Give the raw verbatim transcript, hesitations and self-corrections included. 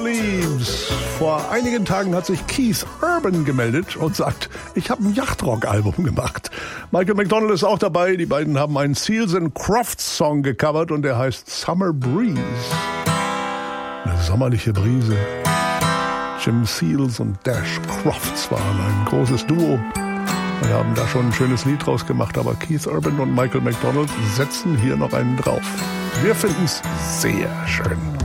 Leaves. Vor einigen Tagen hat sich Keith Urban gemeldet und sagt, ich habe ein Yachtrock-Album gemacht. Michael McDonald ist auch dabei. Die beiden haben einen Seals and Crofts Song gecovert und der heißt Summer Breeze. Eine sommerliche Brise. Jim Seals und Dash Crofts waren ein großes Duo. Wir haben da schon ein schönes Lied draus gemacht, aber Keith Urban und Michael McDonald setzen hier noch einen drauf. Wir finden es sehr schön.